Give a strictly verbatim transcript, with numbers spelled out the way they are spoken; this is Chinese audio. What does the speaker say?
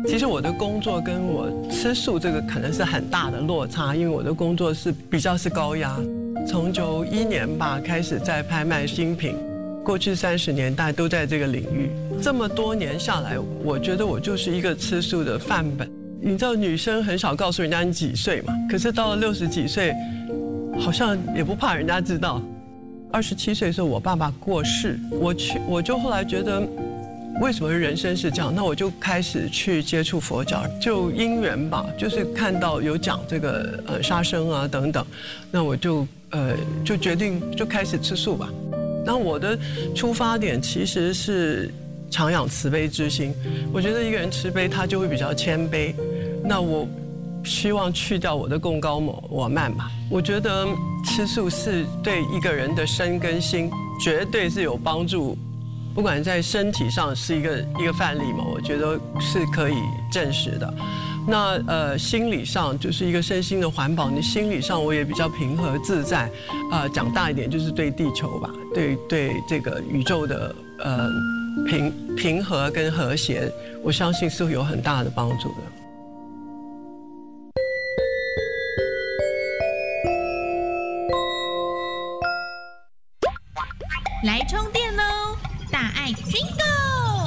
其实我的工作跟我吃素这个可能是很大的落差，因为我的工作是比较是高压。从九一年吧开始在拍卖新品，过去三十年大家都在这个领域。这么多年下来，我觉得我就是一个吃素的范本。你知道女生很少告诉人家你几岁嘛，可是到了六十几岁，好像也不怕人家知道。二十七岁的时候，我爸爸过世，我去我就后来觉得。为什么人生是这样？那我就开始去接触佛教，就因缘吧，就是看到有讲这个呃杀生啊等等，那我就呃就决定就开始吃素吧。那我的出发点其实是常养慈悲之心，我觉得一个人慈悲他就会比较谦卑。那我希望去掉我的贡高我慢吧。我觉得吃素是对一个人的身跟心绝对是有帮助。不管在身体上是一个一个范例嘛，我觉得是可以证实的。那呃心理上就是一个身心的环保，你心理上我也比较平和自在。啊、呃，讲大一点就是对地球吧，对对这个宇宙的呃平平和跟和谐，我相信是会有很大的帮助的。 来充电喽！大爱 Jingle。